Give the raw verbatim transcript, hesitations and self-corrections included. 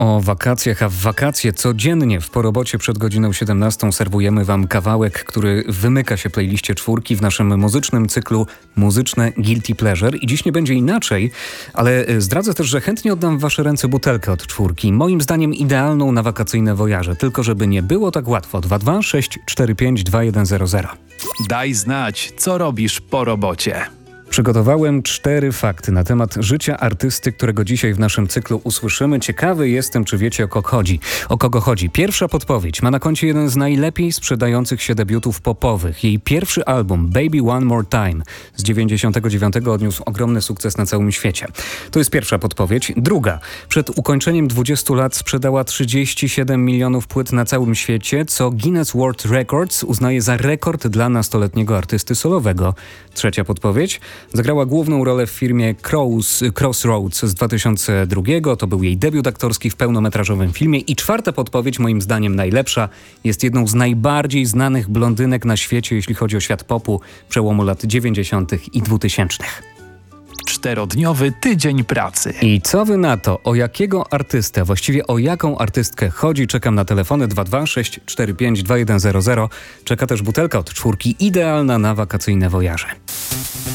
O wakacjach, a w wakacje codziennie w Po Robocie przed godziną siedemnastą serwujemy Wam kawałek, który wymyka się playliście czwórki w naszym muzycznym cyklu Muzyczne Guilty Pleasure. I dziś nie będzie inaczej, ale zdradzę też, że chętnie oddam w Wasze ręce butelkę od czwórki. Moim zdaniem idealną na wakacyjne wojaże, tylko żeby nie było tak łatwo. dwa dwa sześć cztery pięć dwa jeden zero zero. Daj znać, co robisz po robocie. Przygotowałem cztery fakty na temat życia artysty, którego dzisiaj w naszym cyklu usłyszymy. Ciekawy jestem, czy wiecie, o kogo chodzi. O kogo chodzi. Pierwsza podpowiedź. Ma na koncie jeden z najlepiej sprzedających się debiutów popowych. Jej pierwszy album, Baby One More Time, z dziewięćdziesiątego dziewiątego odniósł ogromny sukces na całym świecie. To jest pierwsza podpowiedź. Druga. Przed ukończeniem dwudziestu lat sprzedała trzydzieści siedem milionów płyt na całym świecie, co Guinness World Records uznaje za rekord dla nastoletniego artysty solowego. Trzecia podpowiedź. Zagrała główną rolę w filmie Cross, Crossroads z dwa tysiące drugiego. To był jej debiut aktorski w pełnometrażowym filmie. I czwarta podpowiedź, moim zdaniem najlepsza, jest jedną z najbardziej znanych blondynek na świecie, jeśli chodzi o świat popu przełomu lat dziewięćdziesiątych i dwutysięcznych. Czterodniowy tydzień pracy. I co wy na to? O jakiego artystę, właściwie o jaką artystkę chodzi? Czekam na telefony dwa dwa sześć cztery pięć dwa jeden zero zero. Czeka też butelka od czwórki, idealna na wakacyjne wojaże.